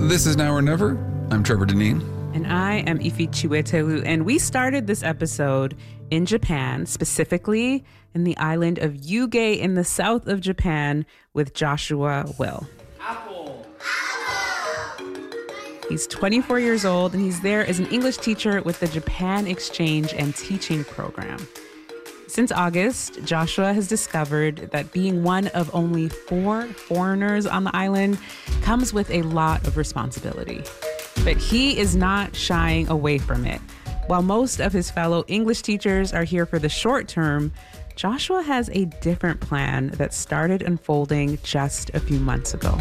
This is Now or Never. I'm Trevor Deneen. And I am Ifi Chiwetelu. And we started this episode in Japan, specifically in the island of Yuge in the south of Japan with Joshua Will. Apple. He's 24 years old and he's there as an English teacher with the Japan Exchange and Teaching Program. Since August, Joshua has discovered that being one of only 4 foreigners on the island comes with a lot of responsibility. But he is not shying away from it. While most of his fellow English teachers are here for the short term, Joshua has a different plan that started unfolding just a few months ago.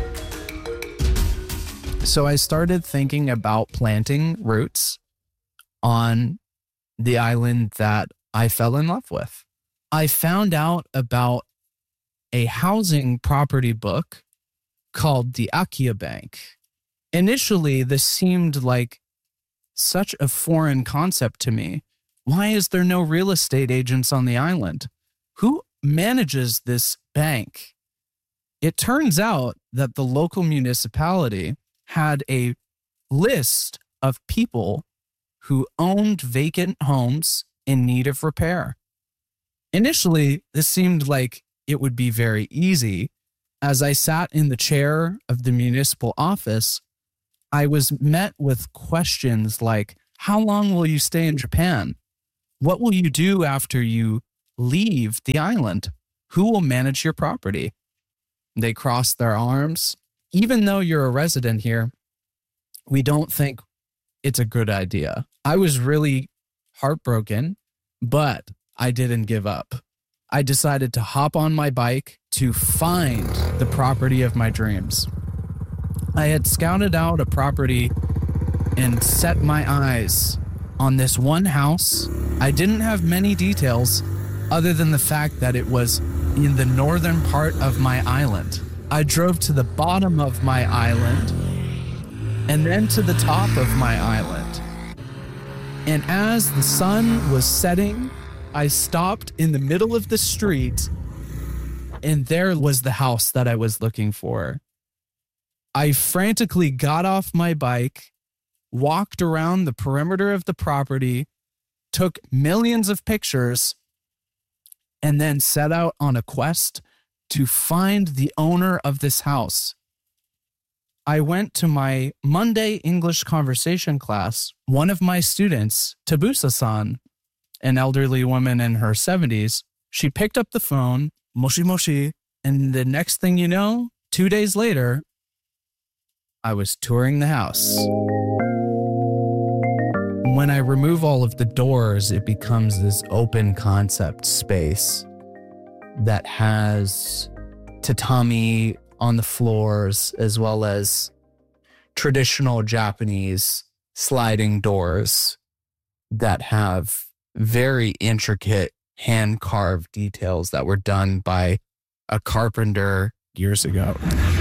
So I started thinking about planting roots on the island that I fell in love with. I found out about a housing property book called the Akia Bank. Initially, this seemed like such a foreign concept to me. Why is there no real estate agents on the island? Who manages this bank? It turns out that the local municipality had a list of people who owned vacant homes in need of repair. Initially, this seemed like it would be very easy. As I sat in the chair of the municipal office, I was met with questions like, how long will you stay in Japan? What will you do after you leave the island? Who will manage your property? They crossed their arms. Even though you're a resident here, we don't think it's a good idea. I was really heartbroken, but I didn't give up. I decided to hop on my bike to find the property of my dreams. I had scouted out a property and set my eyes on this one house. I didn't have many details other than the fact that it was in the northern part of my island. I drove to the bottom of my island and then to the top of my island. And as the sun was setting, I stopped in the middle of the street, and there was the house that I was looking for. I frantically got off my bike, walked around the perimeter of the property, took millions of pictures, and then set out on a quest to find the owner of this house. I went to my Monday English conversation class. One of my students, Tabusa-san, an elderly woman in her 70s, she picked up the phone, moshi moshi, and the next thing you know, 2 days later, I was touring the house. When I remove all of the doors, it becomes this open concept space that has tatami on the floors, as well as traditional Japanese sliding doors that have very intricate hand-carved details that were done by a carpenter years ago.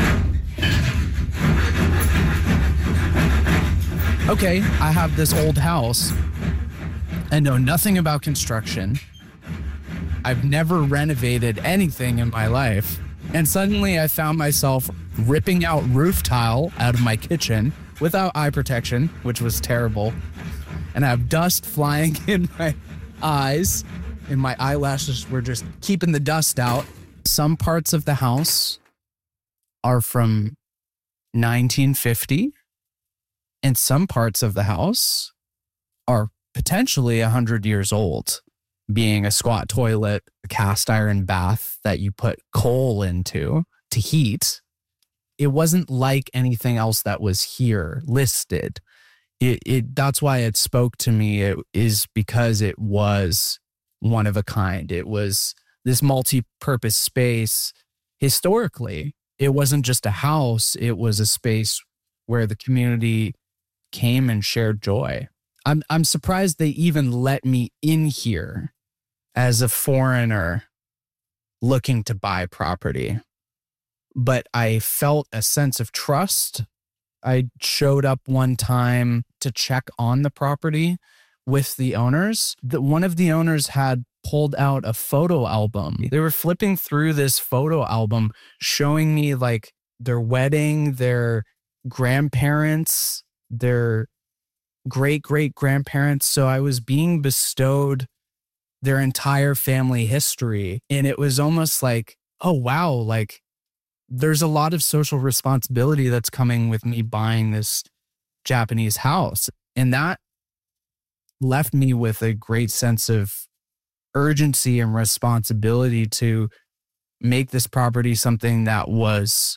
Okay, I have this old house. I know nothing about construction. I've never renovated anything in my life. And suddenly I found myself ripping out roof tile out of my kitchen without eye protection, which was terrible. And I have dust flying in my eyes, and my eyelashes were just keeping the dust out. Some parts of the house are from 1950, and some parts of the house are potentially 100 years old, being a squat toilet, a cast iron bath that you put coal into to heat. It wasn't like anything else that was here listed. That's why it spoke to me. It is because it was one of a kind. It was this multi-purpose space. Historically, it wasn't just a house. It was a space where the community came and shared joy. I'm surprised they even let me in here as a foreigner looking to buy property. But I felt a sense of trust. I showed up one time to check on the property with the owners. One of the owners had pulled out a photo album. They were flipping through this photo album, showing me like their wedding, their grandparents, their great-great-grandparents. So I was being bestowed their entire family history. And it was almost like, oh, wow, like there's a lot of social responsibility that's coming with me buying this Japanese house. And that left me with a great sense of urgency and responsibility to make this property something that was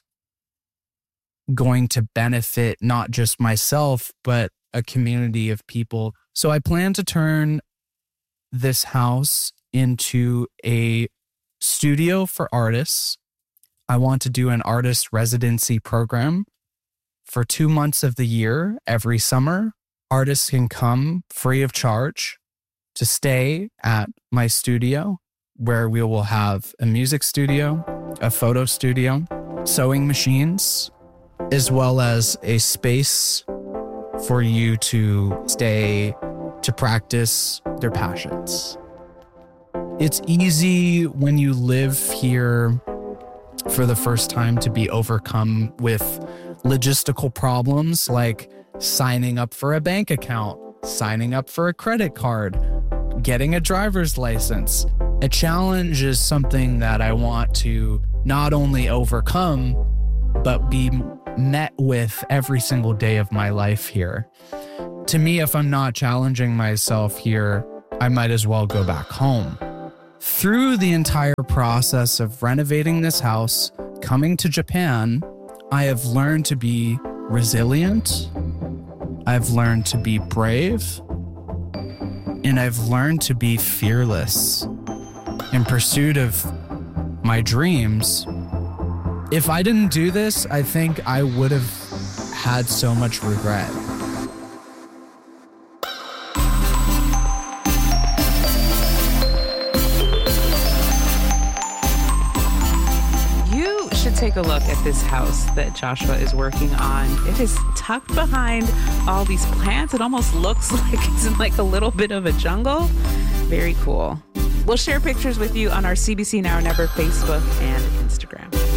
going to benefit not just myself, but a community of people. So I plan to turn this house into a studio for artists. I want to do an artist residency program for 2 months of the year. Every summer, artists can come free of charge to stay at my studio, where we will have a music studio, a photo studio, sewing machines, as well as a space for you to stay to practice their passions. It's easy when you live here for the first time to be overcome with logistical problems like signing up for a bank account, signing up for a credit card, getting a driver's license. A challenge is something that I want to not only overcome, but be met with every single day of my life here. To me, if I'm not challenging myself here, I might as well go back home. Through the entire process of renovating this house, coming to Japan, I have learned to be resilient. I've learned to be brave. And I've learned to be fearless in pursuit of my dreams. If I didn't do this, I think I would have had so much regret. You should take a look at this house that Joshua is working on. It is tucked behind all these plants. It almost looks like it's in like a little bit of a jungle. Very cool. We'll share pictures with you on our CBC Now or Never Facebook and Instagram.